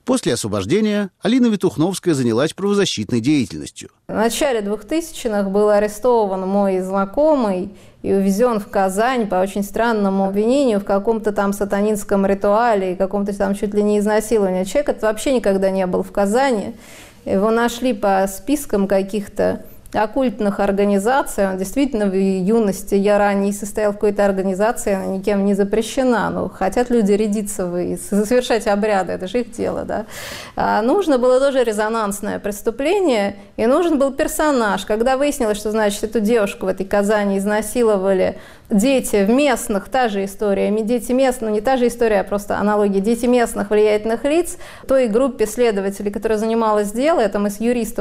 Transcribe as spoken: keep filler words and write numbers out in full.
После освобождения Алина Витухновская занялась правозащитной деятельностью. В начале двухтысячных был арестован мой знакомый и увезен в Казань по очень странному обвинению в каком-то там сатанинском ритуале и каком-то там чуть ли не изнасиловании. Человек этот вообще никогда не был в Казани. Его нашли по спискам каких-то оккультных организаций. Он действительно в юности, я ранее состоял в какой-то организации, она никем не запрещена. Но хотят люди рядиться и совершать обряды, это же их дело, да. А нужно было тоже резонансное преступление, и нужен был персонаж. Когда выяснилось, что, значит, эту девушку в этой Казани изнасиловали дети в местных, та же история, дети местных, ну не та же история, а просто аналогия, дети местных влиятельных лиц, той группе следователей, которая занималась делом, это мы с юристом